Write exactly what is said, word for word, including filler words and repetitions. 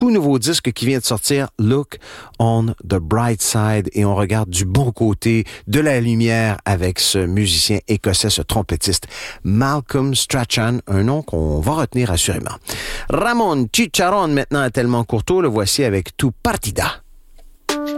tout nouveau disque qui vient de sortir, Look on the Bright Side, et on regarde du bon côté de la lumière avec ce musicien écossais, ce trompettiste Malcolm Strachan, un nom qu'on va retenir assurément. Ramon Chicharron maintenant à Tellement Courtois, le voici avec Tu Partida.